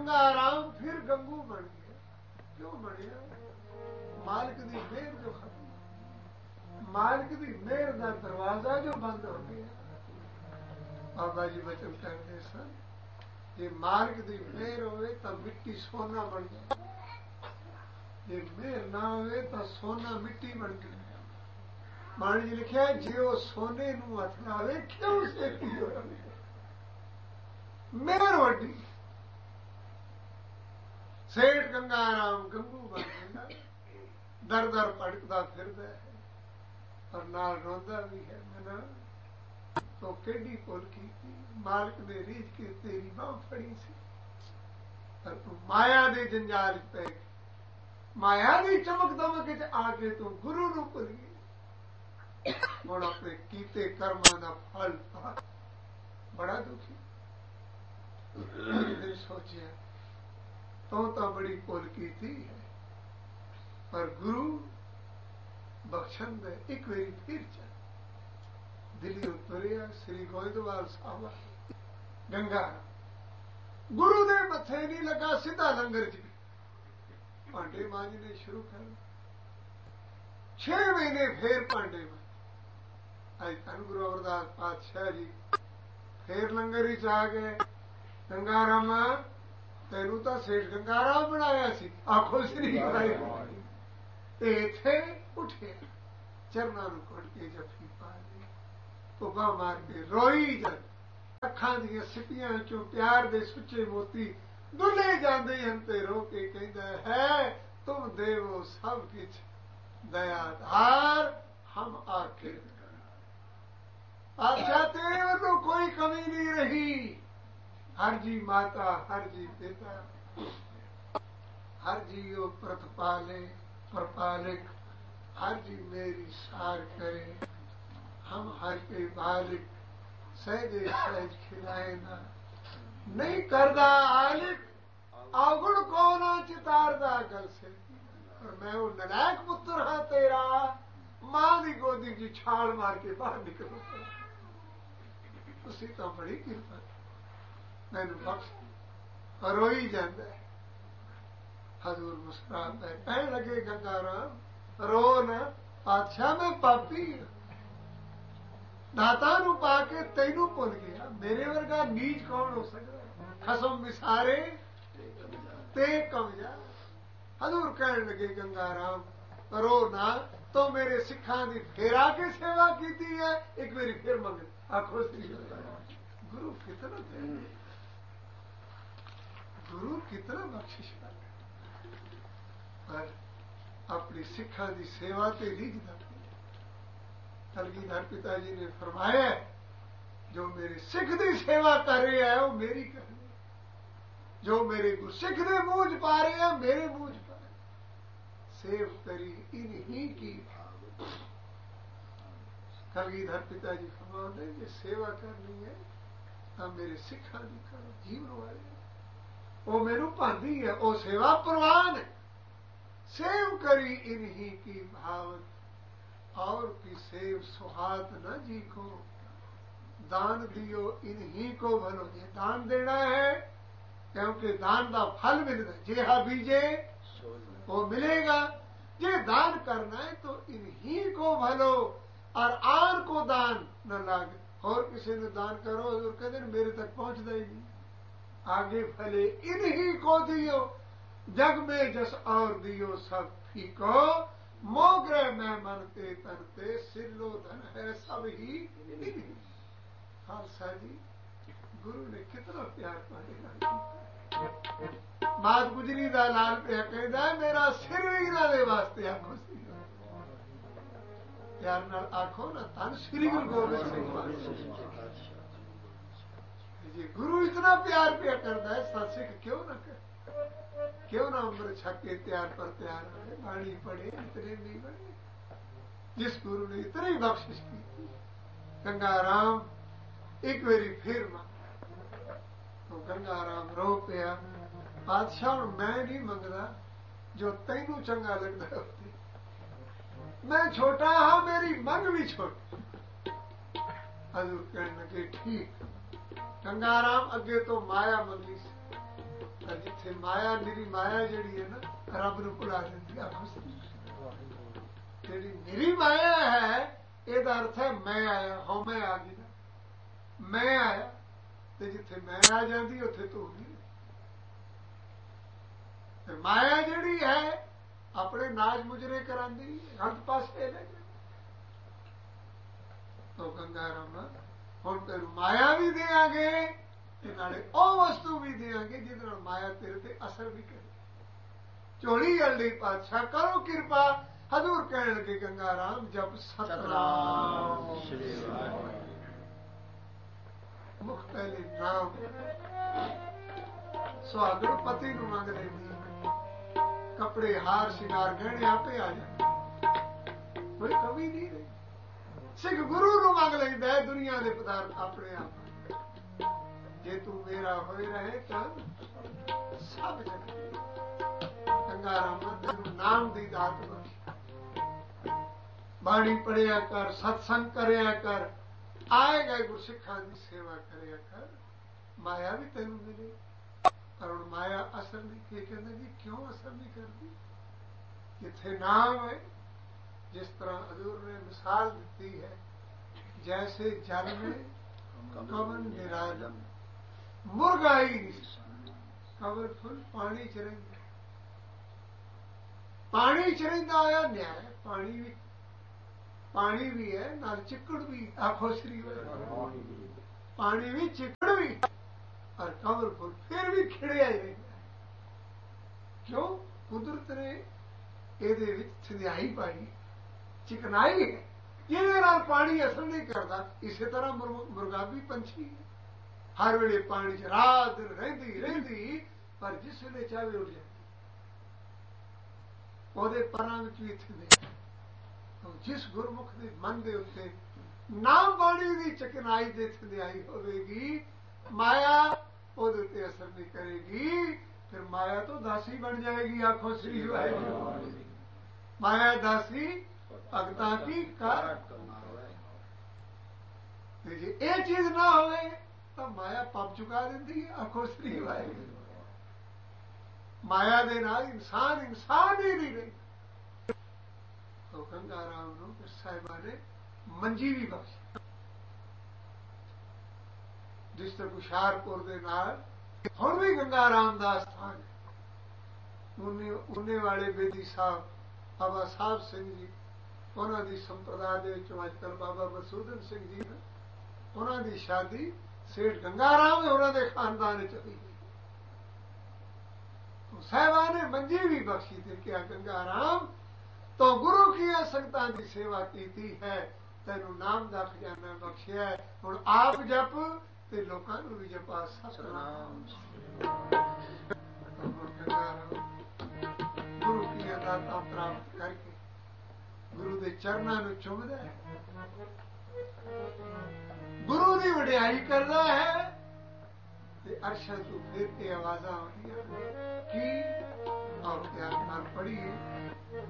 गंगा राम फिर गंगू बन गया। क्यों बढ़िया? मालिक दी मेहर जो खत्म, मालिक दी मेहर का दरवाजा जो बंद हो गया। बाबा जी वचन करते सन, जे मालिक दी मेहर होवे तो मिट्टी सोना बन जाए, जे मेहर ना होवे तो सोना मिट्टी बन गई। बाणी जी लिखा है, जे वो सोने नू हथ लावे क्यों सेती हो मेहर वड्डी। सेठ गंगाराम गंगू बन गया, दर दर भटकदा फिरदा है और नाल रोंदा भी है। मना तो केडी भुल कीती, मालिक ने रीझ के तेरी बांह फड़ी सी, पर तू माया दे जंजाल च पै गई। माया दी चमक दमक च आके तू गुरु नू भुल गई। हुण अपने कीते कर्मां दा फल पा। बड़ा दुखी ने सोचिया, तो बड़ी भुल कीती है, पर गुरु बख्शन दे। एक बारी फिर चल दिल्ली उतरिया, श्री गोइंदवाल साहब गंगा गुरु दे मथे नहीं लगा, सीधा लंगर च भांडे मांजने शुरू कर। 6 महीने फिर भांडे मांज। अज धन गुरु अमरदास पातशाह जी फिर लंगर ही आ गए। गंगाराम तेनू तो सेठ गंगाराम बनाया सी, आखो श्री इथे उठे, चरना नू घुट के जफी पा ली, भुब्बा मार के रोई जद अखां दियां सिपियां चों प्यार दे सुच्चे मोती दुले जांदे हन ते रो के कहंदा है, तुम देवो सब किछ दयाधार, हम आखिर अच्छा तेरे वालों कोई कमी नहीं रही। हर जी माता, हर जी पिता, हर जी ओ प्रतपाले प्रपालिक, हर जी मेरी सार करे। हम हर के बालिक, सहजे सहज खिलाए ना, नहीं करदा आलिक, अवगुण को ना चितारदा गल से। और मैं वो नलायक पुत्र हाँ तेरा, मां दी गोदी की छाल मार के बाहर निकलो। उसी तो बड़ी कृपा मैनू बख्श। रोई जाता है। हजूर मुस्कुराता है, कहने लगे गंगाराम रो ना, पातशाह मैं पापी हूं, दाता नू पाके तैनू भुल गया। मेरे वर्गा नीच कौन हो सकता है? खसम विसारे ते कमजा। हजूर कहने लगे गंगाराम रो ना, तो मेरे सिखा दी फिर आके सेवा की है, एक मेरी फिर मंग। आखो श्री गुरु कितना दयालु, गुरु कितना बख्शिश कर, पर अपनी सिखा की सेवा ते रिझदा। कलगीधर पिताजी ने फरमाया, जो मेरे सिख की सेवा कर रहे हैं वो मेरी कर रहे, जो मेरे गुरसिख दे मूंह च पा रहे हैं मेरे मूंह च पा रहे। सेव करी इन्हीं की भाव। कलगीधर पिताजी फरमाते जे सेवा करनी है तो मेरे सिखा की करो, जीवन वाले वो मेनू भांदी है, वो सेवा प्रवान है। सेव करी इन्हीं की भावत, और की सेव सुहात न जी को, दान दियो इन्हीं को भलो। जे दान देना है क्योंकि दान का फल मिलता है, जेहा बीजे वो मिलेगा। जे दान करना है तो इन्हीं को भलो, और आन को दान न लागे। और किसी ने दान करो हजूर कहते मेरे तक पहुंचता ही नहीं, आगे फले इन्हीं को दियो। जग में जस और दियो सब फीको, मोगरे में मनते तरते, सिरलो धन है सब ही इन्हीं। खालसा जी गुरु ने कितना प्यार पाने। मात गुजरी दा लाल पे कहता है मेरा सिर भी इन्हां दे वास्ते आखो सी। प्यार नाल आखो ना धन श्री गुरु गोबिंद सिंह जी। गुरु इतना प्यार पिया करता है, सत्सिख क्यों ना कर, क्यों ना अमृत छक के त्यार पर त्यार रहे, बाणी पढ़े इतने नहीं बने। जिस गुरु ने इतनी बख्शिश की। गंगाराम एक बारी फिर मां तो गंगाराम रो पिया, बादशाह मैं नहीं मंगदा, जो तैनू चंगा लगता है मैं छोटा हाँ, मेरी मंग भी छोटी। हजूर कहने लगे ठीक। गंगाराम अगे तो माया मंगी सी, ਪਰ ਜਿੱਥੇ ਮਾਇਆ ਨਿਰੀ ਮਾਇਆ ਜਿਹੜੀ ਹੈ ਨਾ ਰੱਬ ਨੂੰ ਭੁਲਾ ਦਿੰਦੀ ਆਖੋ ਜਿਹੜੀ ਨਿਰੀ ਮਾਇਆ ਹੈ ਇਹਦਾ ਅਰਥ ਹੈ ਮੈਂ ਆਇਆ ਹਉਮੈ ਆ ਗਈ ਨਾ ਮੈਂ ਆਇਆ ਤੇ ਜਿੱਥੇ ਮੈਂ ਆ ਜਾਂਦੀ ਉੱਥੇ ਤੂੰ ਨਹੀਂ ਤੇ ਮਾਇਆ ਜਿਹੜੀ ਹੈ ਆਪਣੇ ਨਾਜ ਮੁਜਰੇ ਕਰਾਂਦੀ ਗਲਤ ਪਾਸੇ ਲੈ ਜਾਂਦੀ ਤੋ ਗੰਗਾ ਰਮਾ ਹੁਣ ਤੈਨੂੰ ਮਾਇਆ ਵੀ ਦੇਾਂਗੇ ਤੇ ਨਾਲੇ ਉਹ ਵਸਤੂ ਵੀ ਦੇਾਂਗੇ ਜਿਹਦੇ ਨਾਲ ਮਾਇਆ ਤੇਰੇ ਤੇ ਅਸਰ ਵੀ ਕਰੇ ਝੋਲੀ ਅਲੜੀ ਪਾਤਸ਼ਾਹ ਕਰੋ ਕਿਰਪਾ ਹਜ਼ੂਰ ਕਹਿਣ ਲੱਗੇ ਗੰਗਾ ਰਾਮ ਜਪ ਸਤਨਾਮ ਸ਼੍ਰੀ ਵਾਹਿਗੁਰੂ ਮੁਖ ਪਹਿਲੇ ਨਾਮ ਸੁਹਾਗਣ ਪਤੀ ਨੂੰ ਮੰਗ ਲੈਂਦੀ ਕੱਪੜੇ ਹਾਰ ਸ਼ਿੰਗਾਰ ਗਹਿਣੇ ਆਪੇ ਆ ਜਾਂਦੇ ਕੋਈ ਕਮੀ ਨਹੀਂ ਰਹੀ ਸਿੱਖ ਗੁਰੂ ਨੂੰ ਮੰਗ ਲੈਂਦਾ ਦੁਨੀਆ ਦੇ ਪਦਾਰਥ ਆਪਣੇ ਆਪ ਜੇ ਤੂੰ ਮੇਰਾ ਹੋਏ ਰਹੇ ਤਾਂ ਸਭ ਜਗ੍ਹਾ ਗੰਗਾ ਰਾਮ ਤੈਨੂੰ ਨਾਮ ਦੀ ਦਾਤ ਬਖਸ਼ੀ ਬਾਣੀ ਪੜਿਆ ਕਰ ਸਤਸੰਗ ਕਰਿਆ ਕਰ ਆਏਗਾ ਗੁਰਸਿੱਖਾਂ ਦੀ ਸੇਵਾ ਕਰਿਆ ਕਰ ਮਾਇਆ ਵੀ ਤੈਨੂੰ ਮਿਲੇ ਪਰ ਹੁਣ ਮਾਇਆ ਅਸਰ ਨਹੀਂ ਕੀ ਕਹਿੰਦੇ ਜੀ ਕਿਉਂ ਅਸਰ ਨਹੀਂ ਕਰਦੀ ਜਿੱਥੇ ਨਾਮ ਹੈ ਜਿਸ ਤਰ੍ਹਾਂ ਹਜ਼ੂਰ ਨੇ ਮਿਸਾਲ ਦਿੱਤੀ ਹੈ ਜੈਸੇ ਜਲ में ਕਮਲ ਨਿਰਾਜਮ ਮੁਰਗਾ ਹੀ ਨਹੀਂ ਕਮਲ ਫੁੱਲ ਪਾਣੀ ਚ ਰਹਿੰਦਾ ਪਾਣੀ ਚ ਰਹਿੰਦਾ ਆਇਆ ਨਿਆਇ ਪਾਣੀ ਵੀ ਹੈ ਨਾਲ ਚਿੱਕੜ ਵੀ ਆਖੋ ਸ੍ਰੀ ਪਾਣੀ ਵੀ ਚਿੱਕੜ ਵੀ और कमल फूल फिर भी खिड़िया ही रहता है क्यों कुदरत ने ਇਹਦੇ ਵਿੱਚ ਥਿਆਈ ਪਾਈ ਚਿਕਨਾਈ ਹੈ ਜਿਹਦੇ ਨਾਲ ਪਾਣੀ ਅਸਰ ਨਹੀਂ ਕਰਦਾ ਇਸੇ ਤਰ੍ਹਾਂ ਮੁਰਗਾਬੀ ਪੰਛੀ ਹਰ ਵੇਲੇ ਪਾਣੀ 'ਚ ਰਾਤ ਦਿਨ ਰਹਿੰਦੀ ਪਰ ਜਿਸ ਵੇਲੇ ਚਾਹੇ ਉੱਡ ਜਾਂਦੀ ਉਹਦੇ ਪਰਾਂ ਵਿੱਚ ਵੀ ਥਿੰਦੇ ਜਿਸ ਗੁਰਮੁਖ ਦੇ ਮਨ ਦੇ ਉੱਤੇ ਨਾਮ ਬਾਣੀ ਦੀ ਚਿਕਨਾਈ ਦੇ ਥਿਆਈ ਹੋਵੇਗੀ माया ਉਹਦੇ ਤੇ ਅਸਰ ਨਹੀਂ ਕਰੇਗੀ ਫਿਰ ਮਾਇਆ ਤੋਂ ਦਾਸੀ ਬਣ ਜਾਏਗੀ ਆਖੋ ਸ੍ਰੀ ਵਾਹਿਗੁਰੂ ਮਾਇਆ ਦਾਸੀ ਭਗਤਾਂ ਕੀ ਕਰ ਤੇ ਜੇ ਇਹ ਚੀਜ਼ ਨਾ ਹੋਵੇ ਤਾਂ ਮਾਇਆ ਪੱਬ ਚੁਕਾ ਦਿੰਦੀ ਹੈ ਆਖੋ ਸ੍ਰੀ ਵਾਹਿਗੁਰੂ ਮਾਇਆ ਦੇ ਨਾਲ ਇਨਸਾਨ ਹੀ ਨਹੀਂ ਰਹਿੰਦਾ ਤੋ ਗੰਗਾ ਰਾਮ ਨੂੰ ਸਾਹਿਬਾਂ ਨੇ ਮੰਜੀ ਵੀ ਬਖਸ਼ੀ ਜਿਸ ਤਰ੍ਹਾਂ ਹੁਸ਼ਿਆਰਪੁਰ ਦੇ ਨਾਲ ਹੁਣ ਵੀ ਗੰਗਾ ਰਾਮ ਦਾ ਸਥਾਨ ਹੈ ਉਹਨੇ ਵਾਲੇ ਬੇਦੀ ਸਾਹਿਬ ਬਾਬਾ ਸਾਹਿਬ ਸਿੰਘ ਜੀ ਉਹਨਾਂ ਦੀ ਸੰਪਰਦਾ ਦੇ ਵਿੱਚ ਅੱਜਕੱਲ ਬਾਬਾ ਮਸੂਦਨ ਸਿੰਘ ਜੀ ਨੇ ਉਹਨਾਂ ਦੀ ਸ਼ਾਦੀ ਸੇਠ ਗੰਗਾ ਰਾਮ ਉਹਨਾਂ ਦੇ ਖਾਨਦਾਨ ਵਿੱਚ ਹੋਈ ਸਾਹਿਬਾਂ ਨੇ ਮੰਜੀ ਵੀ ਬਖਸ਼ੀ ਤੇ ਕਿਹਾ ਗੰਗਾ ਰਾਮ ਤੋਂ ਗੁਰੂ ਕੀ ਸੰਗਤਾਂ ਦੀ ਸੇਵਾ ਕੀਤੀ ਹੈ ਤੈਨੂੰ ਨਾਮ ਦਾ ਖਜ਼ਾਨਾ ਬਖਸ਼ਿਆ ਹੁਣ ਆਪ ਜਪ ਤੇ ਲੋਕਾਂ ਨੂੰ ਵੀ ਜਪਾ ਸਤਨਾਮ ਗੁਰੂ ਕੀ ਦਾਤਾ ਪ੍ਰਾਪਤ ਕਰਕੇ ਗੁਰੂ ਦੇ ਚਰਨਾਂ ਨੂੰ ਚੁੰਮਦਾ ਹੈ ਗੁਰੂ ਦੀ ਵਡਿਆਈ ਕਰਦਾ ਹੈ ਤੇ ਅਰਸ਼ਾਂ ਤੋਂ ਫਿਰ ਕੇ ਆਵਾਜ਼ਾਂ ਆਉਂਦੀਆਂ ਕੀ ਆਪ ਧਿਆਨ ਨਾਲ ਪੜ੍ਹੀਏ